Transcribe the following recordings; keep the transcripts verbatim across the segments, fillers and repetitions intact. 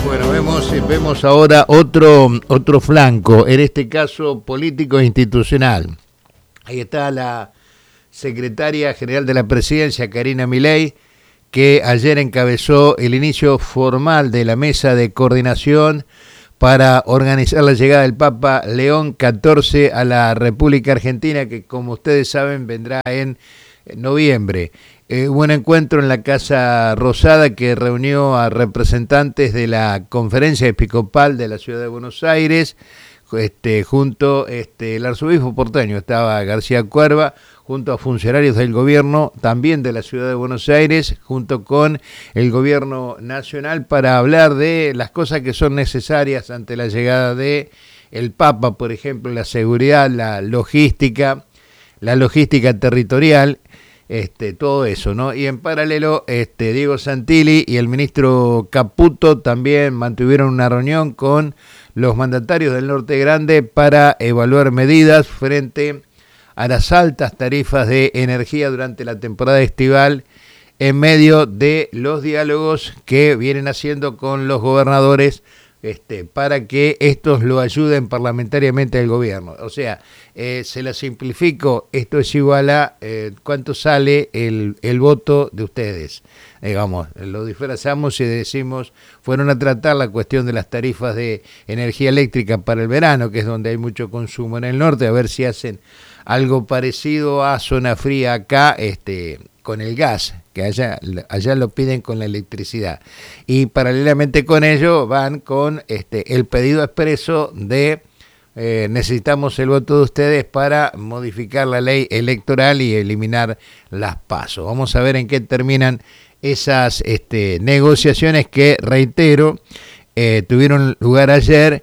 Bueno, vemos, vemos ahora otro, otro flanco, en este caso político e institucional. Ahí está la secretaria general de la presidencia, Karina Milei, que ayer encabezó el inicio formal de la mesa de coordinación para organizar la llegada del Papa León catorce a la República Argentina, que como ustedes saben vendrá en noviembre. Eh, hubo un encuentro en la Casa Rosada que reunió a representantes de la Conferencia Episcopal de la Ciudad de Buenos Aires, este, junto este, el arzobispo porteño, estaba García Cuerva, junto a funcionarios del gobierno también de la Ciudad de Buenos Aires, junto con el gobierno nacional, para hablar de las cosas que son necesarias ante la llegada de el Papa, por ejemplo, la seguridad, la logística, la logística territorial, este, todo eso, ¿no? Y en paralelo, este, Diego Santilli y el ministro Caputo también mantuvieron una reunión con los mandatarios del Norte Grande para evaluar medidas frente a las altas tarifas de energía durante la temporada estival, en medio de los diálogos que vienen haciendo con los gobernadores, este, para que estos lo ayuden parlamentariamente al gobierno. O sea, eh, se la simplifico, esto es igual a eh, cuánto sale el, el voto de ustedes. Digamos, lo disfrazamos y decimos, fueron a tratar la cuestión de las tarifas de energía eléctrica para el verano, que es donde hay mucho consumo en el norte, a ver si hacen algo parecido a zona fría acá, este, con el gas, que allá, allá lo piden con la electricidad. Y paralelamente con ello van con este, el pedido expreso de eh, necesitamos el voto de ustedes para modificar la ley electoral y eliminar las PASO. Vamos a ver en qué terminan esas este, negociaciones que, reitero, eh, tuvieron lugar ayer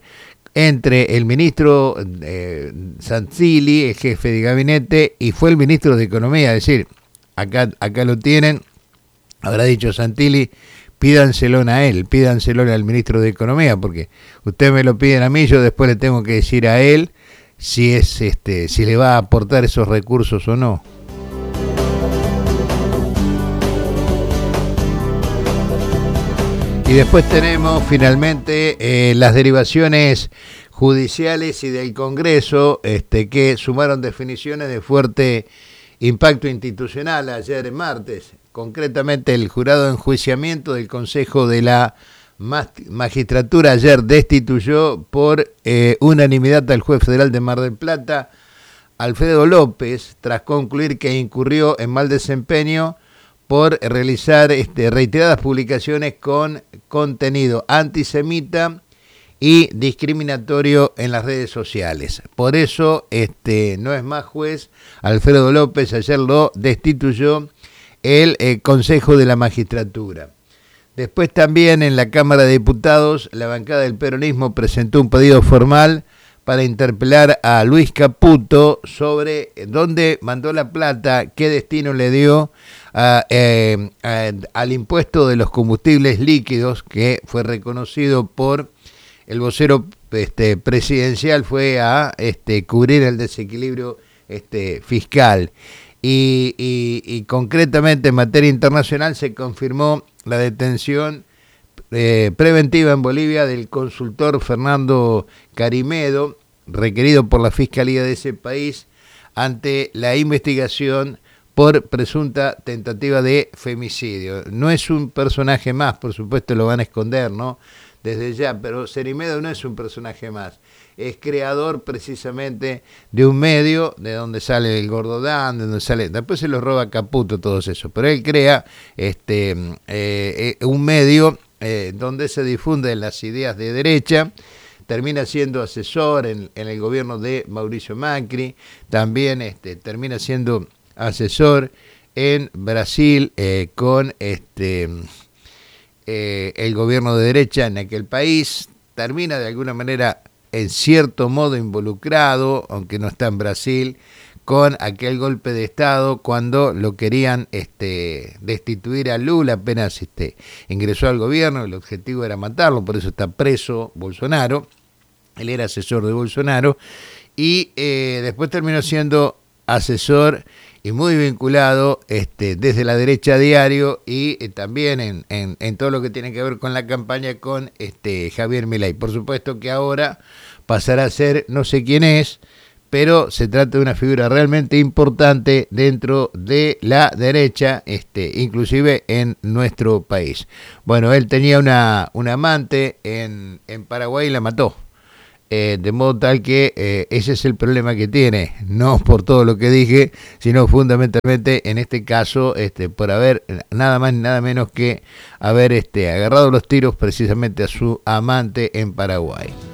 entre el ministro eh, Santilli, el jefe de gabinete, y fue el ministro de Economía. Es decir, acá, acá lo tienen, habrá dicho Santilli, pídanselo a él, pídanselo al ministro de Economía, porque ustedes me lo piden a mí, yo después le tengo que decir a él si es este, si le va a aportar esos recursos o no. Y después tenemos finalmente eh, las derivaciones judiciales y del Congreso, este, que sumaron definiciones de fuerte impacto institucional ayer martes. Concretamente, el jurado de enjuiciamiento del Consejo de la Magistratura ayer destituyó por eh, unanimidad al juez federal de Mar del Plata, Alfredo López, tras concluir que incurrió en mal desempeño por realizar este, reiteradas publicaciones con contenido antisemita y discriminatorio en las redes sociales. Por eso este, no es más juez. Alfredo López ayer lo destituyó el eh, Consejo de la Magistratura. Después también en la Cámara de Diputados, la bancada del peronismo presentó un pedido formal para interpelar a Luis Caputo sobre dónde mandó la plata, qué destino le dio a, eh, a, al impuesto de los combustibles líquidos, que fue reconocido por el vocero este, presidencial, fue a este, cubrir el desequilibrio este, fiscal. Y, y, y concretamente en materia internacional se confirmó la detención Eh, preventiva en Bolivia del consultor Fernando Carimedo, requerido por la Fiscalía de ese país ante la investigación por presunta tentativa de femicidio. No es un personaje más, por supuesto lo van a esconder, ¿no? Desde ya, pero Carimedo no es un personaje más, es creador precisamente de un medio de donde sale el Gordo Dan, de donde sale, después se lo roba Caputo todos esos, pero él crea este eh, un medio Eh, donde se difunden las ideas de derecha, termina siendo asesor en, en el gobierno de Mauricio Macri, también este, termina siendo asesor en Brasil eh, con este eh, el gobierno de derecha en aquel país, termina de alguna manera en cierto modo involucrado, aunque no está en Brasil, con aquel golpe de Estado cuando lo querían este, destituir a Lula apenas este, ingresó al gobierno. El objetivo era matarlo, por eso está preso Bolsonaro. Él era asesor de Bolsonaro y eh, después terminó siendo asesor y muy vinculado este, desde la derecha a diario y eh, también en, en, en todo lo que tiene que ver con la campaña con este, Javier Milei. Por supuesto que ahora pasará a ser, no sé quién es, pero se trata de una figura realmente importante dentro de la derecha, este, inclusive en nuestro país. Bueno, él tenía una, una amante en, en Paraguay y la mató. Eh, de modo tal que eh, ese es el problema que tiene, no por todo lo que dije, sino fundamentalmente en este caso este, por haber nada más ni nada menos que haber este, agarrado los tiros precisamente a su amante en Paraguay.